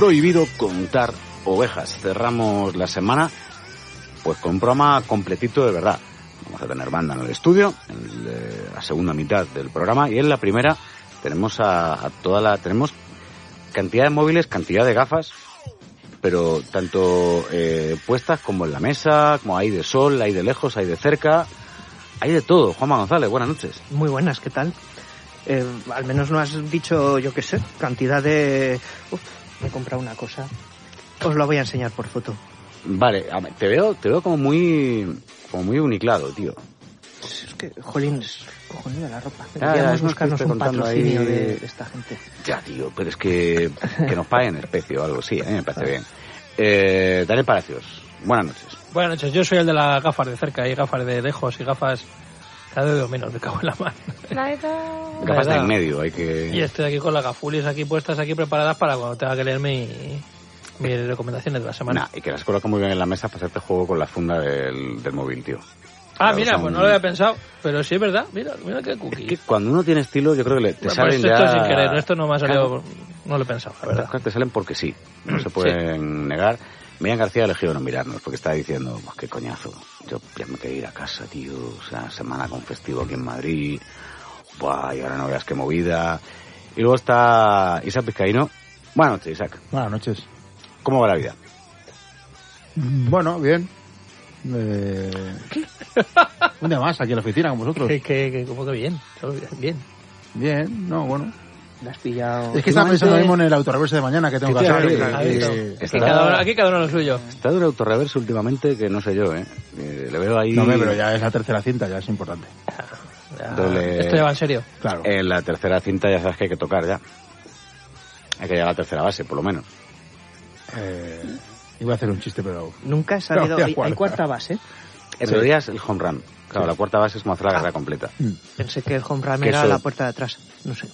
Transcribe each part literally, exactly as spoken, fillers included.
Prohibido contar ovejas. Cerramos la semana pues con un programa completito de verdad. Vamos a tener banda en el estudio, en el, la segunda mitad del programa, y en la primera tenemos a, a toda la... tenemos cantidad de móviles, cantidad de gafas, pero tanto eh, puestas como en la mesa, como hay de sol, hay de lejos, hay de cerca, hay de todo. Juanma González, buenas noches. Muy buenas, ¿qué tal? Eh, al menos no has dicho, yo qué sé, cantidad de... Uf, me he comprado una cosa. Os la voy a enseñar por foto. Vale, te veo, te veo como muy, como muy uniclado, tío. Es que, jolín, es cojonuda la ropa. Ya, Deberíamos ya, buscarnos un patrocinio ahí... de, de esta gente. Ya, tío, pero es que, que nos paguen especie o algo, sí, a mí me parece bien. Eh, Daniel Palacios, buenas noches. Buenas noches, yo soy el de las gafas de cerca y gafas de lejos y gafas cada vez menos, me cago en la mano. Gafas de en medio, hay que... Y estoy aquí con las gafulis aquí puestas, aquí preparadas para cuando tenga que leer mi, mis recomendaciones de la semana. Nah, y que las coloco muy bien en la mesa para hacerte juego con la funda del, del móvil, tío. Ah, claro, mira, son... pues no lo había pensado, pero sí es verdad, mira, mira qué cookie. Es que cuando uno tiene estilo, yo creo que le, te bueno, salen pues esto ya... sin querer, esto no me ha salido, claro. No lo he pensado, la verdad. Las cosas te salen porque sí, no se pueden sí. negar. Miriam García ha elegido no mirarnos porque está diciendo, pues qué coñazo, yo ya me quería ir a casa, tío, o sea, semana con festivo aquí en Madrid, buah, y ahora no veas qué movida. Y luego está Isaac Vizcaíno. Buenas noches, Isaac. Buenas noches. ¿Cómo va la vida? Bueno, bien. Eh... Un día más aquí en la oficina con vosotros. Que, que, que como que bien, bien. Bien, no, bueno. La has pillado. Es que estaba pensando mismo en el autorreverse de mañana que tengo que hacer. Claro, y, y, es que cada uno, aquí cada uno lo suyo. Está de un autorreverse últimamente que no sé yo, ¿eh? eh le veo ahí... No, pero ya es la tercera cinta, ya es importante. Ya, Doble... Esto ya va en serio. Claro. En la tercera cinta ya sabes que hay que tocar ya. Hay que llegar a la tercera base, por lo menos. Eh, iba a hacer un chiste, pero... Nunca he sabido... No, hay, hay cuarta base. En sí. realidad es el home run. Claro, sí. La cuarta base es como hacer la carrera ah. completa. Pensé que el home run era eso... la puerta de atrás. No sé.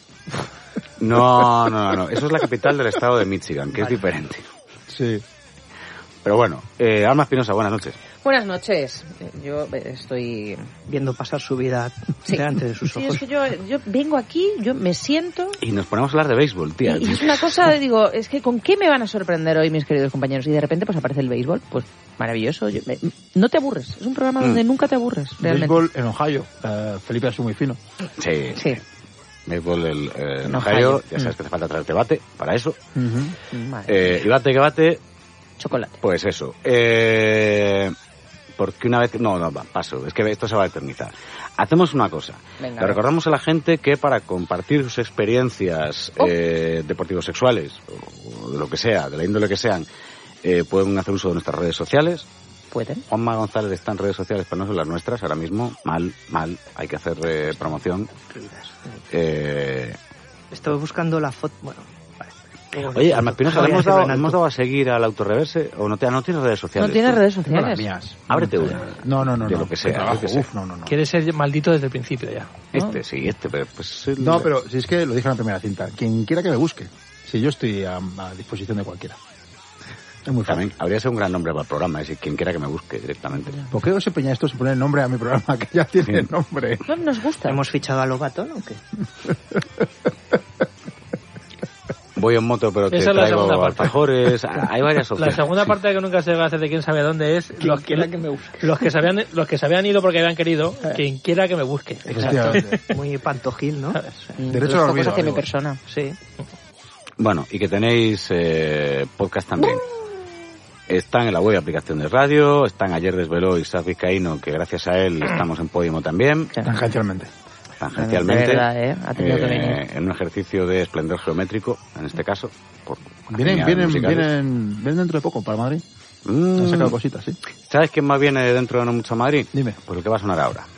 No, no, no. Eso es la capital del estado de Michigan, que vale. es diferente. Sí. Pero bueno, eh, Alma Espinosa, buenas noches. Buenas noches. Yo estoy viendo pasar su vida sí. delante de sus sí, ojos. Es que yo, yo vengo aquí, yo me siento... Y nos ponemos a hablar de béisbol, tía. Y, y es una cosa, digo, es que ¿con qué me van a sorprender hoy mis queridos compañeros? Y de repente pues aparece el béisbol, pues maravilloso. Yo, me, no te aburres, es un programa donde mm. nunca te aburres, realmente. Béisbol en Ohio, uh, Felipe es muy fino. Sí, sí. Béisbol el, eh, en Ohio, ya sabes mm. que hace falta traerte bate para eso. Uh-huh. Eh, y bate que bate... Chocolate. Pues eso. Eh, porque una vez... No, no, paso. Es que esto se va a eternizar. Hacemos una cosa. Venga, Le recordamos a la gente que para compartir sus experiencias oh. eh, deportivos sexuales, o de lo que sea, de la índole que sean, eh, pueden hacer uso de nuestras redes sociales. Pueden. Juanma González está en redes sociales, pero no son las nuestras ahora mismo. Mal, mal. Hay que hacer eh, promoción. Eh... Estoy buscando la foto... Bueno... Oye, Alma Espinosa, ¿le hemos dado, hemos dado a seguir al autorreverse o no, te, no tienes redes sociales? No tienes redes sociales. No las mías. Ábrete una. No, no, no. De no, lo que sea. Trabajo, que sea. Uf, no, no, no. Quieres ser maldito desde el principio ya, ¿no? Este, sí, este, pero pues... El... No, pero si es que lo dije en la primera cinta. Quien quiera que me busque. Si yo estoy a, a disposición de cualquiera. Es muy fácil. También habría sido un gran nombre para el programa, es decir, quien quiera que me busque directamente. ¿Por qué os empeñáis esto en poner nombre a mi programa que ya tiene sí. nombre? No nos gusta. ¿Hemos fichado a Lobato o qué? Voy en moto, pero te traigo alfajores. Hay varias opciones. La segunda sí. parte que nunca se va a hacer de quién sabe dónde es los que, que me busque. Los que se habían, los que se habían ido porque habían querido, eh. quien quiera que me busque. Exacto. Muy pantojil, ¿no? Derecho al olvido. Hacia mi persona. Sí. Bueno, y que tenéis eh, podcast también. Están en la web y aplicación de radio, están ayer desveló Isaac Vizcaíno, que gracias a él estamos en Podimo también. Tangencialmente. Tangencialmente. Verdad, ¿eh? Ha tenido eh, que venir. En un ejercicio de esplendor geométrico, en este caso. Por vienen, vienen, vienen, vienen dentro de poco para Madrid. Mm. Han sacado cositas, sí. ¿Sabes quién más viene dentro de no mucho a Madrid? Dime. Pues el que va a sonar ahora.